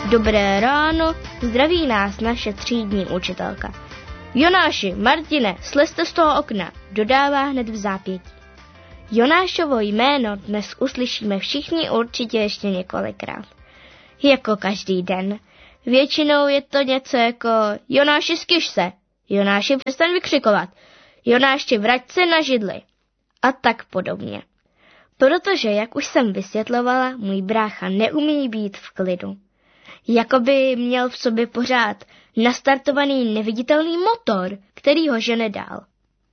Dobré ráno, zdraví nás naše třídní učitelka. Jonáši, Martine, slezte z toho okna, dodává hned v zápětí. Jonášovo jméno dnes uslyšíme všichni určitě ještě několikrát. Jako každý den. Většinou je to něco jako Jonáši, zkyš se, Jonáši, přestaň vykřikovat, Jonáši, vrať se na židli a tak podobně. Protože, jak už jsem vysvětlovala, můj brácha neumí být v klidu. Jakoby měl v sobě pořád nastartovaný neviditelný motor, který ho žene dál.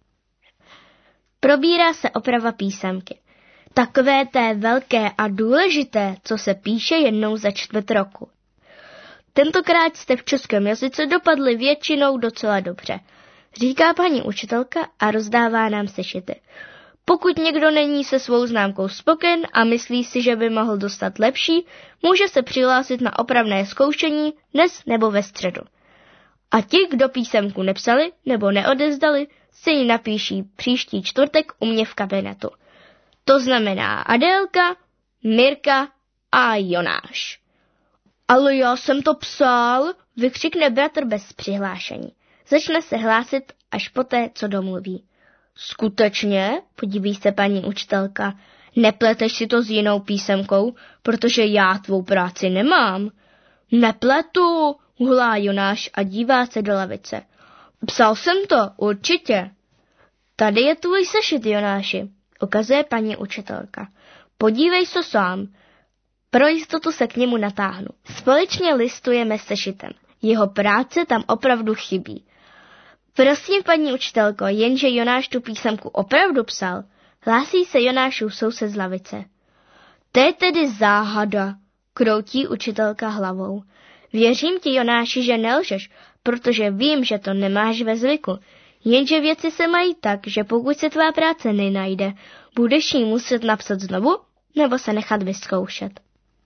Probírá se oprava písemky. Takové té velké a důležité, co se píše jednou za čtvrt roku. Tentokrát jste v českém jazyce dopadli většinou docela dobře, říká paní učitelka a rozdává nám sešity. Pokud někdo není se svou známkou spokojen a myslí si, že by mohl dostat lepší, může se přihlásit na opravné zkoušení dnes nebo ve středu. A ti, kdo písemku nepsali nebo neodezdali, si ji napíší příští čtvrtek u mě v kabinetu. To znamená Adélka, Mirka a Jonáš. Ale já jsem to psal, vykřikne bratr bez přihlášení. Začne se hlásit až poté, co domluví. Skutečně? Podíví se paní učitelka. Nepleteš si to s jinou písemkou, protože já tvou práci nemám. Nepletu, hulá Jonáš a dívá se do lavice. Psal jsem to, určitě. Tady je tvůj sešit, Jonáši, ukazuje paní učitelka. Podívej se sám. Pro jistotu se k němu natáhnu. Společně listujeme sešitem. Jeho práce tam opravdu chybí. Prosím, paní učitelko, jenže Jonáš tu písemku opravdu psal. Hlásí se Jonášův soused z lavice. To je tedy záhada, kroutí učitelka hlavou. Věřím ti, Jonáši, že nelžeš, protože vím, že to nemáš ve zvyku. Jenže věci se mají tak, že pokud se tvá práce nenajde, budeš ji muset napsat znovu nebo se nechat vyzkoušet.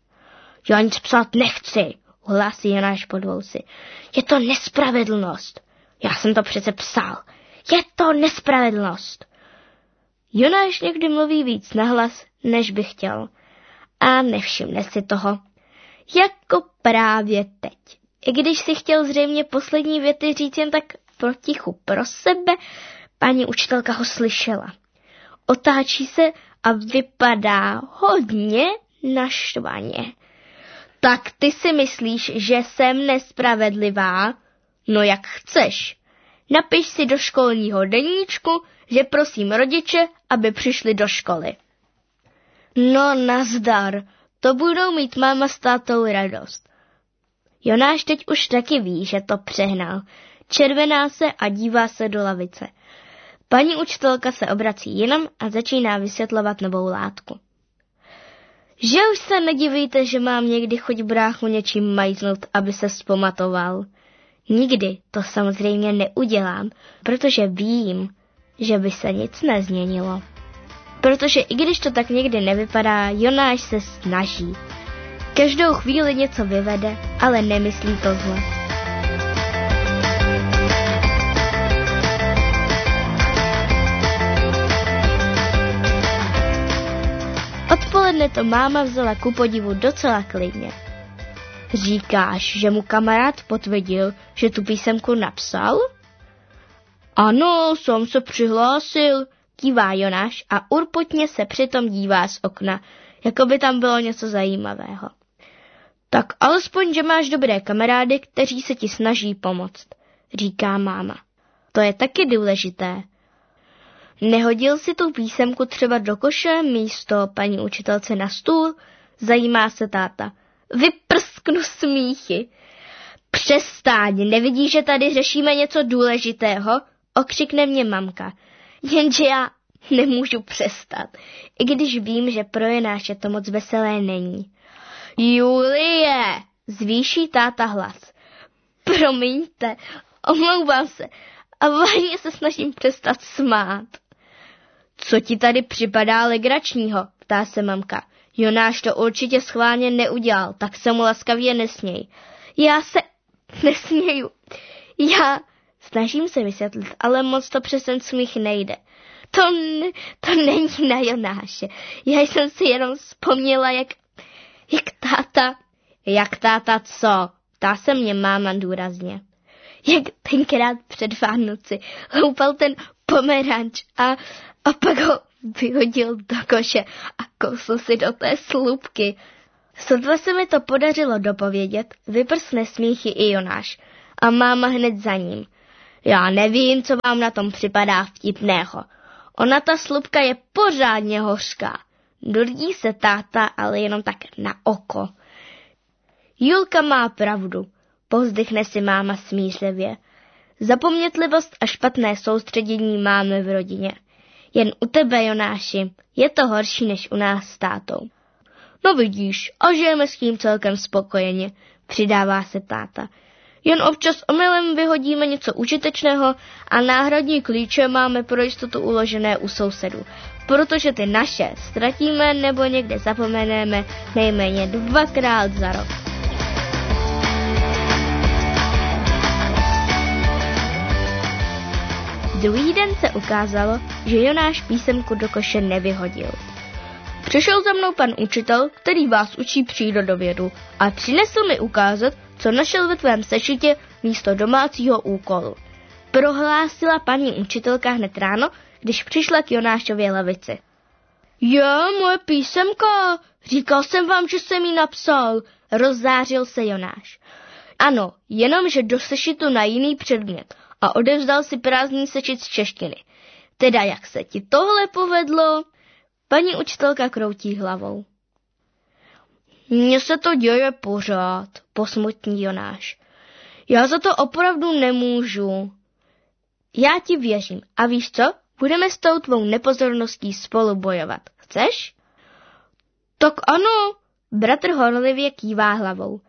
Já nic psát nechci, hlásí Jonáš pod vousy. Je to nespravedlnost. Já jsem to přece psal. Je to nespravedlnost. Jonáš někdy mluví víc nahlas, než by chtěl. A nevšimne si toho. Jako právě teď. I když si chtěl zřejmě poslední věty říct jen tak potichu pro sebe, paní učitelka ho slyšela. Otáčí se a vypadá hodně naštvaně. Tak ty si myslíš, že jsem nespravedlivá? No jak chceš. Napiš si do školního deníčku, že prosím rodiče, aby přišli do školy. No nazdar, to budou mít máma s tátou radost. Jonáš teď už taky ví, že to přehnal. Červená se a dívá se do lavice. Paní učitelka se obrací jinam a začíná vysvětlovat novou látku. Že už se nedivíte, že mám někdy chuť bráchu něčím majznout, aby se vzpamatoval. Nikdy to samozřejmě neudělám, protože vím, že by se nic nezměnilo. Protože i když to tak někdy nevypadá, Jonáš se snaží. Každou chvíli něco vyvede, ale nemyslí to zle. Odpoledne to máma vzala ku podivu docela klidně. Říkáš, že mu kamarád potvrdil, že tu písemku napsal? Ano, jsem se přihlásil, kývá Jonáš a urputně se přitom dívá z okna, jako by tam bylo něco zajímavého. Tak alespoň, že máš dobré kamarády, kteří se ti snaží pomoct, říká máma. To je taky důležité. Nehodil si tu písemku třeba do koše místo paní učitelce na stůl? Zajímá se táta. Vyprsknu smíchy. Přestaň, nevidíš, že tady řešíme něco důležitého? Okřikne mě mamka. Jenže já nemůžu přestat, i když vím, že pro Jonáše to moc veselé není. Julie, zvýší táta hlas. Promiňte, omlouvám se a vážně se snažím přestat smát. Co ti tady připadá legračního, ptá se mamka. Jonáš to určitě schválně neudělal, tak se mu laskavě nesměj. Já se nesměju. Snažím se vysvětlit, ale moc to přes ten smích nejde. To není na Jonáše. Já jsem si jenom vzpomněla, jak táta... Jak táta co? Ptá se mě máma důrazně. Jak tenkrát před Vánoci loupal ten pomeranč a pak ho vyhodil do koše a kousl si do té slupky. Sotva se mi to podařilo dopovědět, vyprsne smíchy i Jonáš a máma hned za ním. Já nevím, co vám na tom připadá vtipného. Ona ta slupka je pořádně hořká. Durdí se táta, ale jenom tak na oko. Julka má pravdu, povzdychne si máma smířlivě. Zapomnětlivost a špatné soustředění máme v rodině. Jen u tebe, Jonáši, je to horší než u nás s tátou. No vidíš, a žijeme s tím celkem spokojeně, přidává se táta. Jen občas omylem vyhodíme něco užitečného a náhradní klíče máme pro jistotu uložené u sousedů, protože ty naše ztratíme nebo někde zapomeneme nejméně 2krát za rok. Druhý den se ukázalo, že Jonáš písemku do koše nevyhodil. Přišel za mnou pan učitel, který vás učí přírodovědu, a přinesl mi ukázat, co našel ve tvém sešitě místo domácího úkolu. Prohlásila paní učitelka hned ráno, když přišla k Jonášově lavici. Moje písemka, říkal jsem vám, že jsem ji napsal, rozzářil se Jonáš. Ano, jenomže do sešitu na jiný předmět a odevzdal si prázdný sešit z češtiny. Teda jak se ti tohle povedlo? Paní učitelka kroutí hlavou. Mně se to děje pořád, posmutní Jonáš. Já za to opravdu nemůžu. Já ti věřím. A víš co? Budeme s tou tvou nepozorností spolu bojovat. Chceš? Tak ano, bratr horlivě kývá hlavou.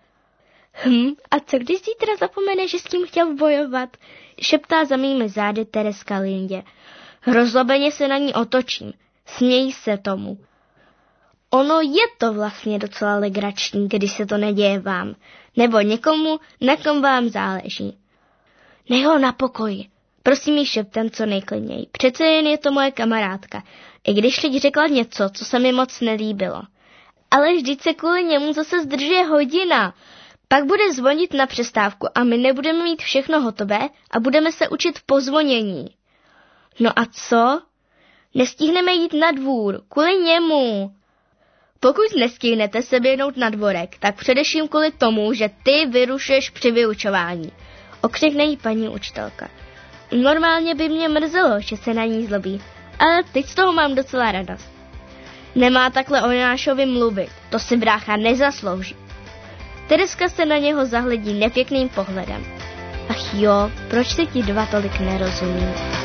A co když zítra zapomene, že s tím chtěl bojovat? Šeptá za mými zády Tereska Lindě. Rozlobeně se na ní otočím. Smějí se tomu. Ono je to vlastně docela legrační, když se to neděje vám, nebo někomu, na kom vám záleží. Nech ho na pokoji. Prosím jí šeptem co nejklidněji. Přece jen je to moje kamarádka, i když teď řekla něco, co se mi moc nelíbilo. Ale vždyť se kvůli němu zase zdržuje hodina. Pak bude zvonit na přestávku a my nebudeme mít všechno hotové a budeme se učit po zvonění. No a co? Nestihneme jít na dvůr, kvůli němu. Pokud nestihnete se běhnout na dvorek, tak především kvůli tomu, že ty vyrušuješ při vyučování. Okřikne jí paní učitelka. Normálně by mě mrzelo, že se na ní zlobí, ale teď z toho mám docela radost. Nemá takhle o Jonášovi mluvit, to si brácha nezaslouží. Tereska se na něho zahledí nepěkným pohledem. Ach jo, proč se ti dva tolik nerozumí?